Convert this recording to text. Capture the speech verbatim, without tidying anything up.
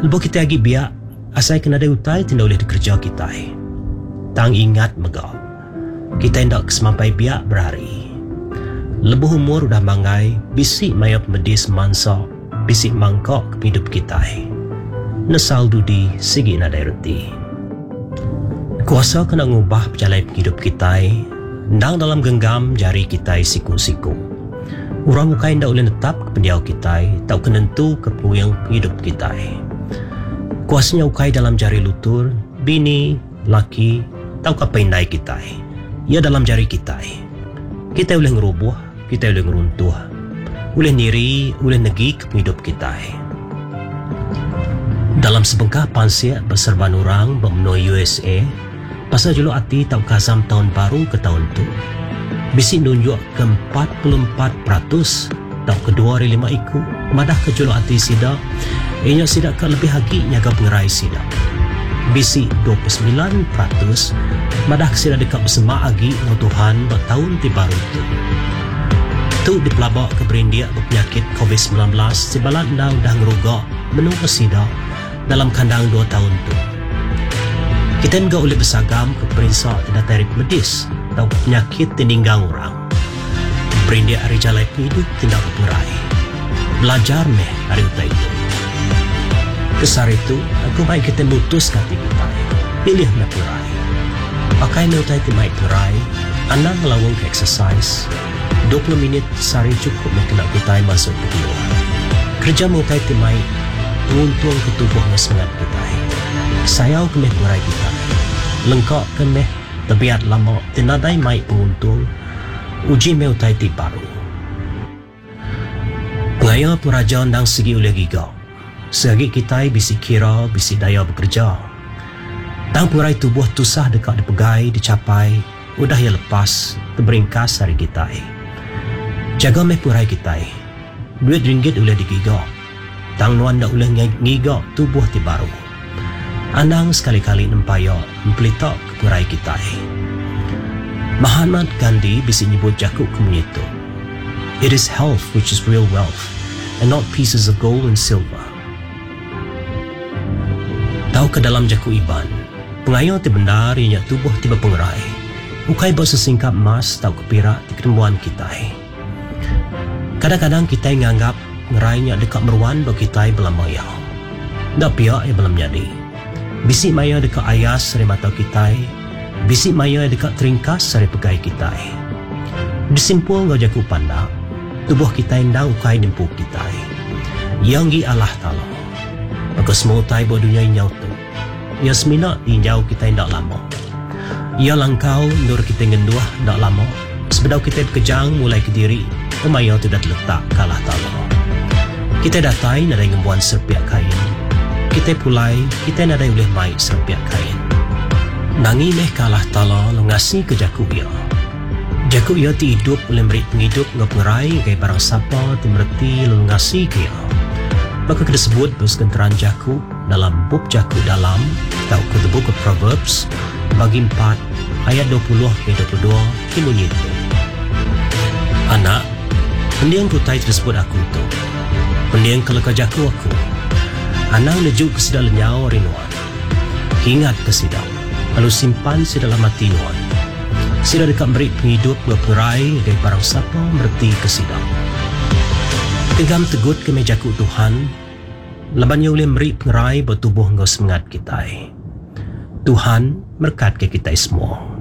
Lepas kita lagi biak, asal kena ada utai tidak boleh dikerja kita. Tang ingat megah, kita hendak kesemampai biak berhari. Lebuh umur udah mangai, bisik mayap medis mansa, bisik mangkok ke hidup kita. Nesal dudi sigi nadai reti. Kuasa kena ngubah berjalan hidup kita, ndang dalam genggam jari kita siku-siku. Orang muka hendak boleh tetap ke pendiau kita, tak kenentu ke puyang hidup kita. Kuasanya ukai dalam jari lutur, bini, laki, tahu apa indai kita. Ia dalam jari kita. Kita boleh ngerubuh, kita boleh ngeruntuh. Boleh niri, boleh negi ke hidup kita. Dalam sebengkah pansiak berserban orang bermenui U S A, pasal julu hati tahu kazam tahun baru ke tahun tu. Bisi nunjuk ke empat puluh empat peratus tahu kedua dari lima iku. Madah ke julu hati sidak, ianya sidak ke lebih hagi nyaga pengerai sidak. Bisi dua puluh sembilan peratus madah ke sidak dekat bersemak agi dengan Tuhan bertahun ti baru tu. Tu dipelabak ke berindia berpenyakit covid sembilan belas sebalat dah dah ngerugak menung ke sidak dalam kandang dua tahun tu. Kita enggak boleh bersagam ke perintah tidak tarik medis atau penyakit tininggang orang. Berindia hari jalai hidup tidak berperai. Belajar meh hari utai itu. Kesar itu, aku baik kita mutus kati kita. Pilih meh perai. Pakai meh utai timai perai. Anak melawang ke exercise. dua puluh minit sehari cukup meh kena kita masuk ke keluar. Kerja meh utai timai. Untung ke tubuhnya semangat kita. Sayau ke meh perai kita. Lengkap ke meh. Tebiat lama tinadai mai penguntung. Uji meh utai ti baru. Pengaya peraja ndang segi oleh giga. Segi kita bisi kira, bisi daya bekerja. Tang purai tubuh tusah dekat dipegai, dicapai, udah ya lepas, terberingkas hari kita. Jaga meh purai kita. Duit ringgit oleh digiga. Tang nuan dah oleh ngiga tubuh ti baru. Anang sekali-kali nempaya mempelitak ke purai kita. Mahatma Gandhi bisa nyebut jakuk kemunyitu. It is health which is real wealth and not pieces of gold and silver. Tahu ke dalam jakuk iban, pengayau ti benar ianya tubuh tiba pengerai. Ukai bawa sesingkap emas tahu ke pirak di ketembuan kita. Kadang-kadang kita nganggap ngerainya dekat meruan bagi kita belam mayau. Tak piak ia belam jadi. Bisik maya dekat ayas dari mata kita. Bisik maya dekat teringkas dari pegai kita. Disimpul ngau jaku pandak. Tubuh kita indang ukai nimpu kita. Yang gi Allah Ta'ala. Maka semua utai buat dunia inyau tu. Ia semina injau kita indak lama. Ia langkau nur kita ngenduah indak lama. Sebedau kita berkejang mulai ke diri. Pemaya tidak letak ke Allah Ta'ala. Kita datai nadai ngembuan serpiak kain. Kita pulai, kita nadai boleh mai serpiak kain. Nangi meh kalah tala ngasi ke jakuk ia. Jakuk ia ti hidup boleh beri penghidup ngau pengerai gaya barang sapa ti mereti lalu ngasi ke ia. Maka kita sebut bersekenteran jakuk dalam buk jakuk dalam atau ke the book of Proverbs bagi empat ayat dua puluh ke dua puluh dua kimunyi itu. Anak, pendiang putai tersebut aku tu. Pendiang kalau ke jakuk aku. Anak nejuk ke sidang lenyau rinuan. Ingat ke sidang. Lalu simpan si dalam hati nuan. Sida dekat beri penghidup berperai dari barang siapa merti ke sidang. Genggam tegut ke mejaku Tuhan. Labannya boleh beri pengerai bertubuh ngau semangat kita. Tuhan berkat ke kita semua.